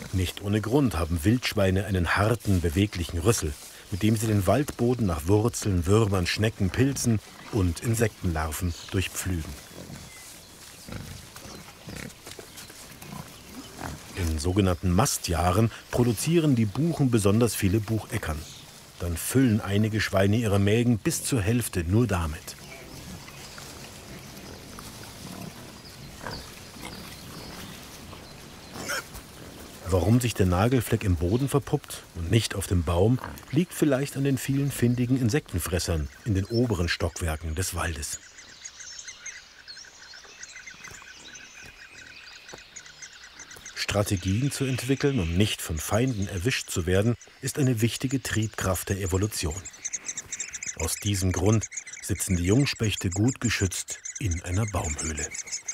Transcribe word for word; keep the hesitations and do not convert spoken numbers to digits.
Nicht ohne Grund haben Wildschweine einen harten, beweglichen Rüssel, mit dem sie den Waldboden nach Wurzeln, Würmern, Schnecken, Pilzen und Insektenlarven durchpflügen. In sogenannten Mastjahren produzieren die Buchen besonders viele Bucheckern. Dann füllen einige Schweine ihre Mägen bis zur Hälfte nur damit. Warum sich der Nagelfleck im Boden verpuppt und nicht auf dem Baum, liegt vielleicht an den vielen findigen Insektenfressern in den oberen Stockwerken des Waldes. Strategien zu entwickeln, um nicht von Feinden erwischt zu werden, ist eine wichtige Triebkraft der Evolution. Aus diesem Grund sitzen die Jungspechte gut geschützt in einer Baumhöhle.